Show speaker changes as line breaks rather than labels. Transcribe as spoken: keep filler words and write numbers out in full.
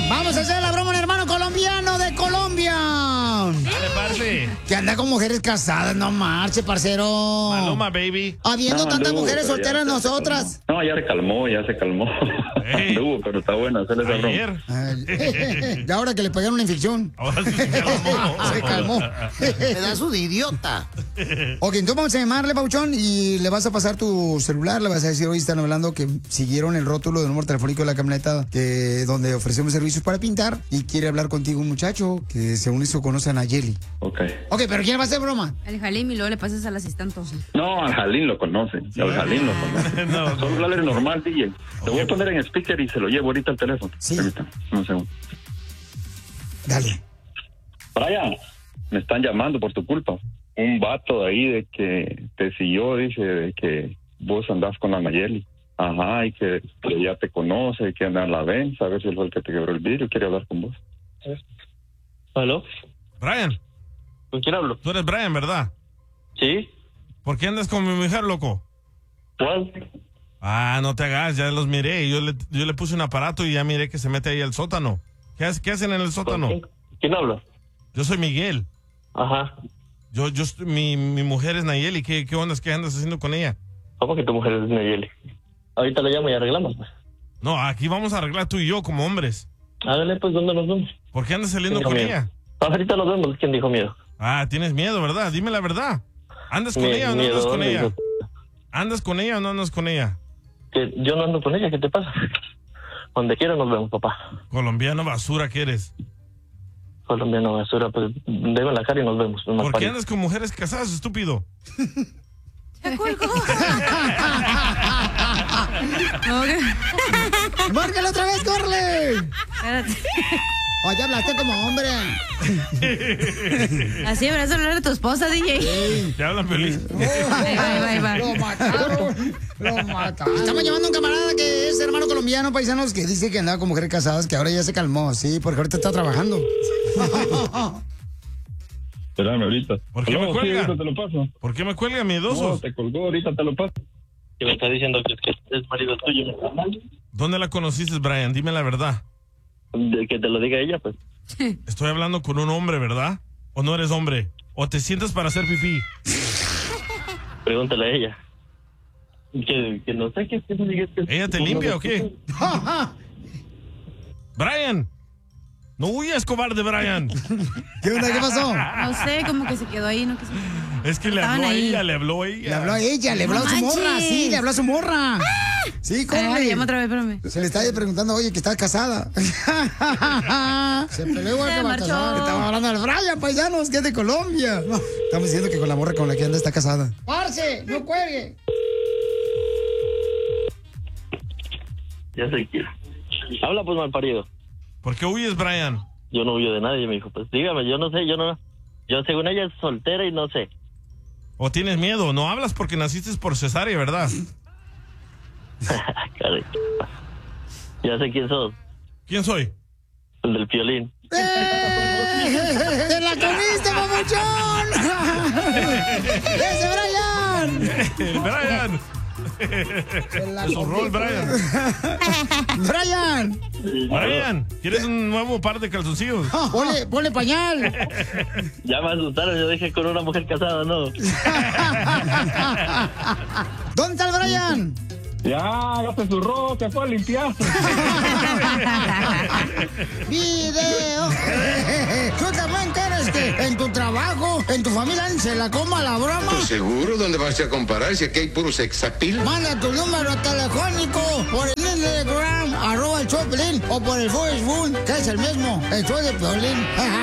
Vamos a hacer la broma, un hermano colombiano de Colombia.
Dale, parce.
Que anda con mujeres casadas, no marche, parcero.
Maluma, baby.
Habiendo
No,
tantas
anduvo,
mujeres
pero
solteras
ya se
nosotras.
calmó. No, ya se calmó, ya se calmó.
Ey.
Anduvo, pero está buena, hacerle esa broma.
Ayer.
Ay, y ahora que le pegaron una infección.
Ahora sí se calmó.
Se calmó.
Pedazo de idiota.
Ok, entonces vamos a llamarle, Pauchón, y le vas a pasar tu celular, le vas a decir, hoy están hablando que siguieron el rótulo del número telefónico de la camioneta que, donde ofrecemos servicios para pintar y quiere hablar contigo un muchacho que según eso conoce a Nayeli.
Ok.
Ok, pero ¿quién va a hacer broma?
El Jalim y luego le pasas al asistente.
No, al Jalín lo conoce. Al Jalín lo conoce.
No.
Solo hablarle normal, D J. Te voy a poner en speaker y se lo llevo ahorita al teléfono.
Sí.
Permítame, un segundo.
Dale.
Brian, me están llamando por tu culpa. Un vato de ahí de que te siguió, dice, de que vos andás con la Nayeli. Ajá, y que, que ya te conoce, y que anda en la Benz, a ver si él fue el que te quebró el vidrio, quiere hablar con vos.
¿Aló?
Brian,
¿Con quién hablo?
tú eres Brian, ¿verdad?
¿Sí?
¿Por qué andas con mi mujer, loco?
¿Cuál?
Ah, no te hagas, ya los miré. Yo le, yo le puse un aparato y ya miré que se mete ahí al sótano. ¿Qué, hace- qué hacen en el sótano?
¿Quién, quién habla?
Yo soy Miguel.
Ajá.
Yo, yo, estoy- mi, mi mujer es Nayeli. ¿Qué, qué onda? ¿Qué andas haciendo con ella?
¿Cómo que tu mujer es Nayeli? Ahorita le llamo y arreglamos, pues.
No, aquí vamos a arreglar tú y yo como hombres.
Hágale, pues, ¿dónde nos vemos?
¿Por qué andas saliendo
Tengo
con
miedo.
ella?
Ahorita nos vemos, ¿quién dijo miedo?
Ah, tienes miedo, ¿verdad? Dime la verdad. ¿Andas con
Mie-
ella o no
miedo,
andas con
¿dónde
ella?
dijo?
¿Andas con ella o no andas con ella?
Que yo no ando con ella, ¿qué te pasa? Donde quiera nos vemos, papá.
Colombiano basura que eres.
Colombiano basura, pues, deme la cara y nos vemos. no nos
¿Por qué
pares.
andas con mujeres casadas, estúpido?
¡Se colgó!
¡Márcale otra vez, córrele!
Espérate.
Oye, hablaste como hombre.
Así deberías hablar de tu esposa, D J.
Te hablan feliz.
Ahí va, ahí va, ahí va.
Lo mataron. Lo mataron. Estamos llamando a un camarada que es hermano colombiano, paisanos, que dice que andaba con mujeres casadas, que ahora ya se calmó, sí, porque ahorita está trabajando.
Espérame ahorita.
¿Por qué me
Sí,
cuelga?
ahorita te lo paso.
¿Por qué me cuelga,
No,
miedosos?
te colgó, ahorita te lo paso.
Que me está diciendo que, que es marido tuyo.
¿Dónde la conociste, Brian? Dime la verdad.
De que te lo diga ella, pues.
Estoy hablando con un hombre, ¿verdad? ¿O no eres hombre? ¿O te sientas para hacer pipí?
Pregúntale a ella. Que, que no sé qué qué me digas que...
¿Ella te limpia o qué? Brian. No huyas, cobarde, Brian.
¿Qué onda? ¿Qué pasó?
No sé, como que se quedó ahí, no quiso.
Es que le
Estaban
habló a
ahí.
ella, le habló a ella.
Le habló a ella, le habló
No
a su morra,
manches.
sí, le habló a su morra. Sí,
Ay,
córrele.
llama otra vez, espérame.
Se le está preguntando, oye, que estás casada. Se peleó igual
Se
que
marchó.
Baltasar. Estamos hablando del Brian, paisanos, que es de Colombia. No, estamos diciendo que con la morra con la que anda está casada. ¡Parce! ¡No cuelgue!
Ya sé quién. Habla, pues, mal parido.
¿Por qué huyes, Brian?
Yo no huyo de nadie, me dijo. Pues dígame, yo no sé, yo no... Yo según ella es soltera y no sé.
¿O tienes miedo? No hablas porque naciste por cesárea, ¿verdad?
Caray. Ya sé quién sos.
¿Quién soy?
El del piolín.
¡Eh! ¡Te la comiste, mamuchón! ¡Ese Brian!
El Brian.
¡Se la
Es su rol, Brian.
¡Brian!
Brian, ¿quieres un nuevo par de calzoncillos?
Ponle, ponle pañal.
Ya me asustaron, yo dije con una mujer casada, ¿no?
¿Dónde está el Brian?
Ya, ya se zurró, se fue a limpiar.
¡Video! ¿Tú también quieres que en tu trabajo, en tu familia, se la coma la broma?
Pues seguro, ¿dónde vas a comparar si aquí hay puro sexapil?
Manda tu número telefónico por el Instagram, arroba el Choplin, o por el Facebook, que es el mismo, el show de Piolín.